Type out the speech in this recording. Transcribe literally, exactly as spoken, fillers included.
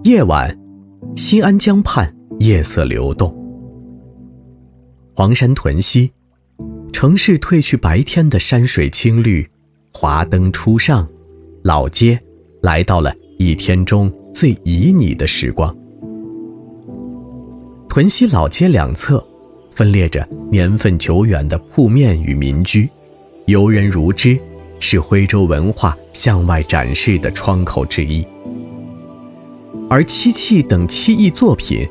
夜晚，西安江畔夜色流动，黄山屯溪，城市褪去白天的山水青绿，华灯初上，老街来到了一天中最旖旎的时光。屯溪老街两侧分列着年份久远的铺面与民居，游人如织，是徽州文化向外展示的窗口之一。而漆器等漆艺作品